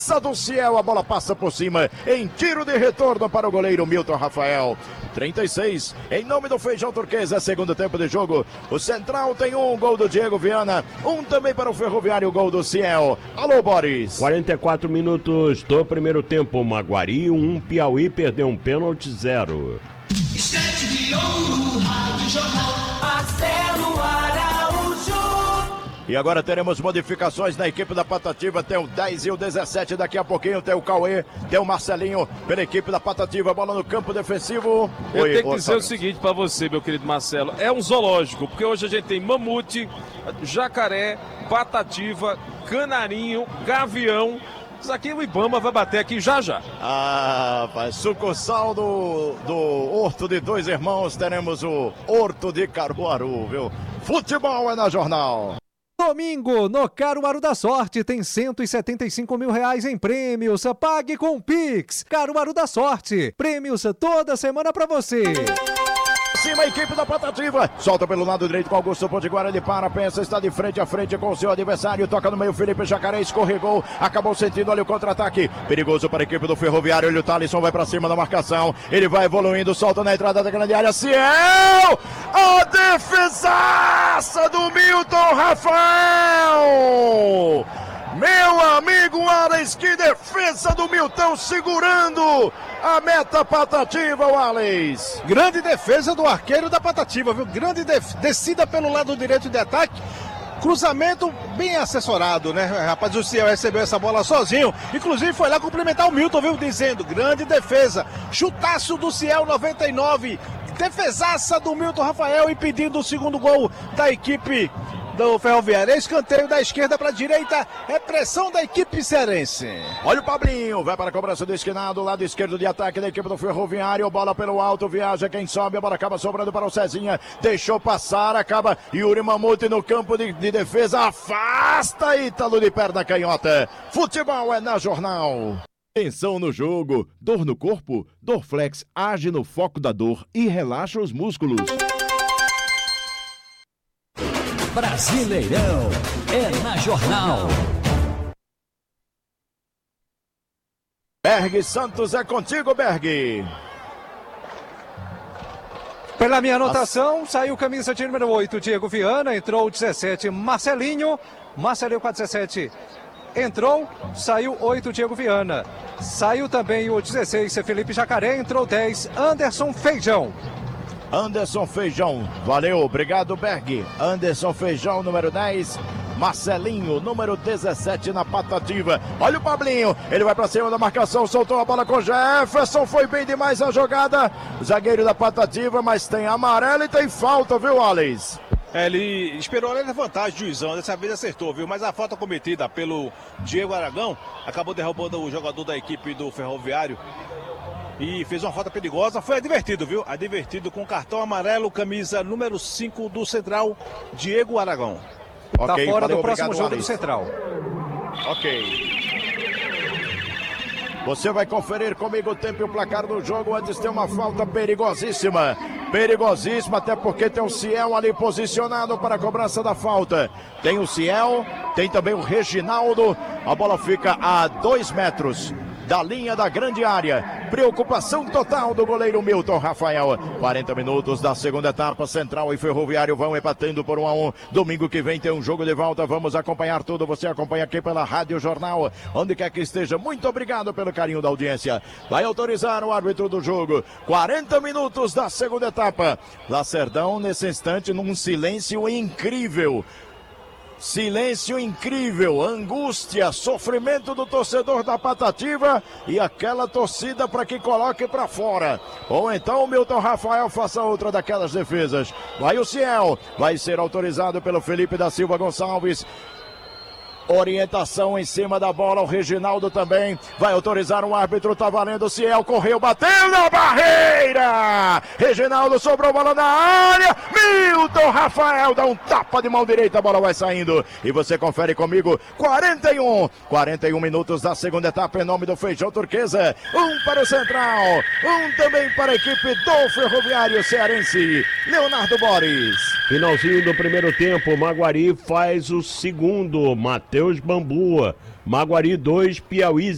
do Ciel, a bola passa por cima, em tiro de retorno para o goleiro Milton Rafael. 36, em nome do Feijão Turquesa, segundo tempo de jogo. O Central tem um gol do Diego Viana, um também para o Ferroviário, gol do Ciel. Alô, Boris. 44 minutos do primeiro tempo. Maguari 1, Piauí perdeu um pênalti 0. Estante de ouro, Rádio Jornal, Marcelo Araújo. E agora teremos modificações na equipe da Patativa. Tem o 10 e o 17. Daqui a pouquinho tem o Cauê, tem o Marcelinho pela equipe da Patativa. Bola no campo defensivo. Eu tenho que dizer o seguinte para você, meu querido Marcelo. É um zoológico, porque hoje a gente tem mamute, jacaré, Patativa, canarinho, gavião. Isso aqui o Ibama vai bater aqui já já. Ah, rapaz, sucursal do Horto de Dois Irmãos. Teremos o Horto de Caruaru, viu? Futebol é na Jornal. Domingo, no Caruaru da Sorte, tem R$175 mil em prêmios. Pague com Pix. Caruaru da Sorte. Prêmios toda semana pra você. Cima a equipe da Patativa, solta pelo lado direito com Augusto Potiguara, ele para, pensa, está de frente a frente com o seu adversário, toca no meio, Felipe Jacaré escorregou, acabou sentindo ali o contra-ataque, perigoso para a equipe do Ferroviário, o Thalisson vai para cima da marcação, ele vai evoluindo, solta na entrada da grande área, Ciel, a defesaça do Milton Rafael! Meu amigo Alex, que defesa do Milton segurando a meta Patativa, o Alex. Grande defesa do arqueiro da Patativa, viu? Grande descida pelo lado direito de ataque. Cruzamento bem assessorado, né? Rapaz, o Ciel recebeu essa bola sozinho. Inclusive foi lá cumprimentar o Milton, viu? Dizendo, grande defesa. Chutaço do Ciel, 99. Defesaça do Milton Rafael, impedindo o segundo gol da equipe do Ferroviário. Escanteio da esquerda para a direita, é pressão da equipe cearense. Olha o Pablinho, vai para a cobrança do esquinado, lado esquerdo de ataque da equipe do Ferroviário, bola pelo alto, viaja quem sobe, a bola acaba sobrando para o Cezinha, deixou passar, acaba Yuri Mamute no campo de defesa, afasta Ítalo de perna canhota. Futebol é na Jornal. Tensão no jogo, dor no corpo, Dorflex age no foco da dor e relaxa os músculos. Brasileirão é na Jornal. Berg Santos é contigo, Berg. Pela minha anotação, saiu camisa de número 8, Diego Viana, entrou o 17, Marcelinho com a 17. Entrou, saiu 8, Diego Viana. Saiu também o 16, Felipe Jacaré, entrou 10, Anderson Feijão. Anderson Feijão, valeu, obrigado Berg. Anderson Feijão, número 10, Marcelinho, número 17 na Patativa. Olha o Pablinho, ele vai pra cima da marcação, soltou a bola com Jefferson, foi bem demais a jogada. Zagueiro da Patativa, mas tem amarelo e tem falta, viu, Alex? Ele esperou a vantagem, juizão, dessa vez acertou, viu? Mas a falta cometida pelo Diego Aragão acabou derrubando o jogador da equipe do Ferroviário e fez uma falta perigosa, foi advertido, viu? Advertido com cartão amarelo, camisa número 5 do Central, Diego Aragão. Tá Ok, fora valeu, do próximo obrigado, jogo Alex. do Central. Ok. Você vai conferir comigo o tempo e o placar do jogo. Antes tem uma falta perigosíssima. Perigosíssima, até porque tem o Ciel ali posicionado para a cobrança da falta. Tem o Ciel, tem também o Reginaldo. A bola fica a 2 metros da linha da grande área. Preocupação total do goleiro Milton Rafael. 40 minutos da segunda etapa. Central e Ferroviário vão empatando por 1-1. Domingo que vem tem um jogo de volta. Vamos acompanhar tudo. Você acompanha aqui pela Rádio Jornal, onde quer que esteja. Muito obrigado pelo carinho da audiência. Vai autorizar o árbitro do jogo. 40 minutos da segunda etapa. Lacerdão, nesse instante, num silêncio incrível. Silêncio incrível, angústia, sofrimento do torcedor da Patativa e aquela torcida para que coloque para fora. Ou então o Milton Rafael faça outra daquelas defesas. Vai o Ciel, vai ser autorizado pelo Felipe da Silva Gonçalves. Orientação em cima da bola, o Reginaldo também vai autorizar um árbitro, tá valendo, o Ciel correu, bateu na barreira, Reginaldo sobrou bola na área, Milton Rafael dá um tapa de mão direita, a bola vai saindo, e você confere comigo, 41 minutos da segunda etapa em nome do Feijão Turquesa, um para o Central, um também para a equipe do Ferroviário Cearense, Leonardo Boris. Finalzinho do primeiro tempo, Maguari faz o segundo, Matheus Bambua. Maguari 2, Piauí